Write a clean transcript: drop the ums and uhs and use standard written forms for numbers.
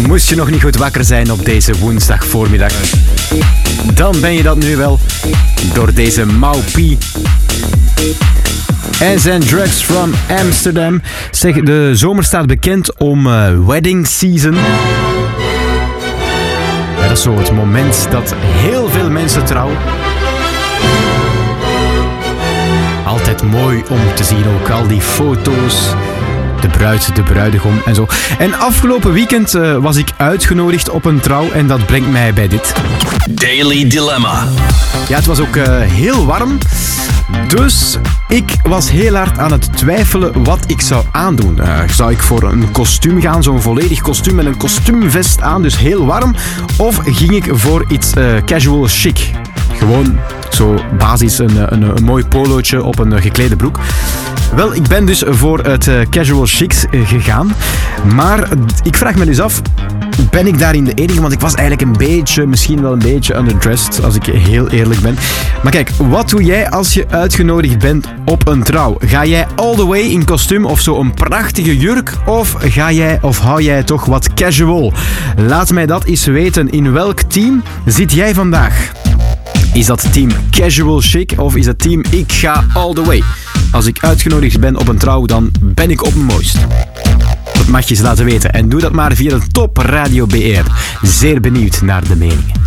Moest je nog niet goed wakker zijn op deze woensdagvoormiddag, dan ben je dat nu wel door deze Mau-P en zijn Drugs from Amsterdam. Zeg, de zomer staat bekend om wedding season. Ja, dat is zo het moment dat heel veel mensen trouwen. Altijd mooi om te zien, ook al die foto's. De bruid, de bruidegom en zo. En afgelopen weekend was ik uitgenodigd op een trouw en dat brengt mij bij dit. Daily Dilemma. Ja, het was ook heel warm. Dus ik was heel hard aan het twijfelen wat ik zou aandoen. Zou ik voor een kostuum gaan, zo'n volledig kostuum met een kostuumvest aan, dus heel warm? Of ging ik voor iets casual chic? Gewoon zo basis een mooi polootje op een geklede broek. Wel, ik ben dus voor het casual chics gegaan. Maar ik vraag me dus af, ben ik daarin de enige? Want ik was eigenlijk misschien wel een beetje underdressed, als ik heel eerlijk ben. Maar kijk, wat doe jij als je uitgenodigd bent op een trouw? Ga jij all the way in kostuum of zo een prachtige jurk? Of hou jij toch wat casual? Laat mij dat eens weten. In welk team zit jij vandaag? Is dat team casual chic of is dat team ik ga all the way? Als ik uitgenodigd ben op een trouw, dan ben ik op mijn mooist. Dat mag je eens laten weten. En doe dat maar via de Top Radio BR. Zeer benieuwd naar de meningen.